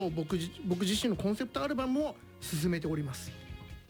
僕自身のコンセプトアルバムも進めております。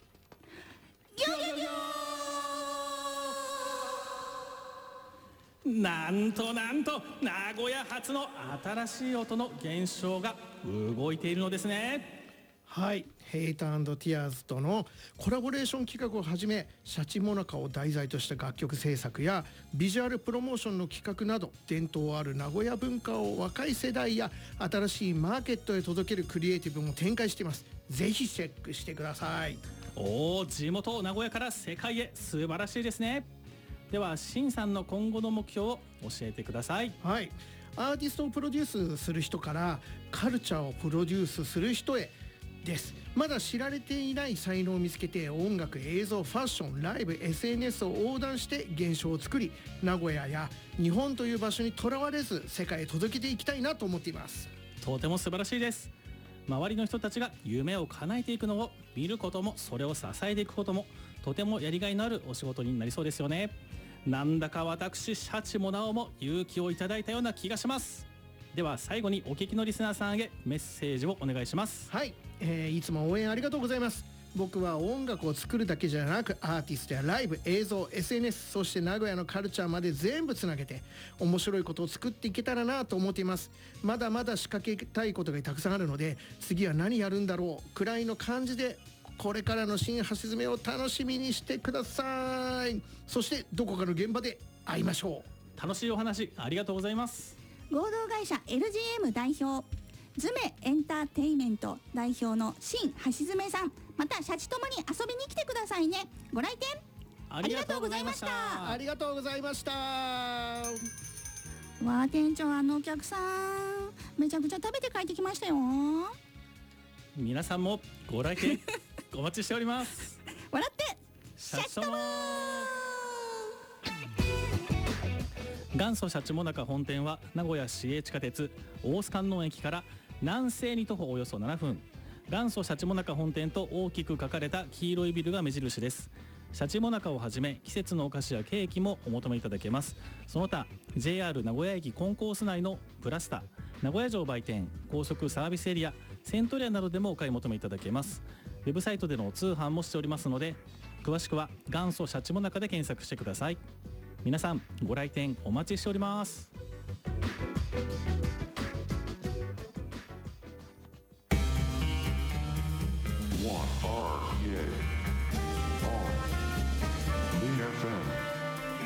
なんと名古屋発の新しい音の現象が動いているのですね。 はい、ヘイト&ティアーズとのコラボレーション企画をはじめ、シャチモナカを題材とした楽曲制作やビジュアルプロモーションの企画など、伝統ある名古屋文化を若い世代や新しいマーケットへ届けるクリエイティブも展開しています。ぜひチェックしてください。 地元名古屋から世界へ、素晴らしいですね。ではシンさんの今後の目標を教えてください。 はい、アーティストをプロデュースする人からカルチャーをプロデュースする人へです。まだ知られていない才能を見つけて、音楽、映像、ファッション、ライブ、SNS を横断して現象を作り、名古屋や日本という場所にとらわれず世界へ届けていきたいなと思っています。 とても素晴らしいです。周りの人たちが夢を叶えていくのを見ることも、それを支えていくことも、とてもやりがいのあるお仕事になりそうですよね。なんだか私シャチもなおも勇気をいただいたような気がします。では最後にお聞きのリスナーさんへメッセージをお願いします。 はい、いつも応援ありがとうございます。僕は音楽を作るだけじゃなく、アーティストやライブ、映像、 SNS、 そして名古屋のカルチャーまで全部つなげて面白いことを作っていけたらなと思っています。まだまだ仕掛けたいことがたくさんあるので、次は何やるんだろうくらいの感じで、これからの新橋詰めを楽しみにしてください。そしてどこかの現場で会いましょう。楽しいお話ありがとうございます。 合同会社 LGM 代表、ズメエンターテイメント代表の新橋詰さん、またシャチともに遊びに来てくださいね。ご来店ありがとうございました。 ありがとうございました。 わあ、店長、あのお客さんめちゃくちゃ食べて帰ってきましたよ。 皆さんもご来店お待ちしております笑ってシャチとも。元祖シャチモナカ本店は名古屋市営地下鉄大須観音駅から南西に徒歩およそ7分。元祖シャチモナカ本店と大きく書かれた黄色いビルが目印です。シャチモナカをはじめ季節のお菓子やケーキもお求めいただけます。その他 JR 名古屋駅コンコース内のプラスタ、名古屋城売店、高速サービスエリア、セントリアなどでもお買い求めいただけます。ウェブサイトでの通販もしておりますので、詳しくは元祖シャチモナカで検索してください。皆さんご来店お待ちしております。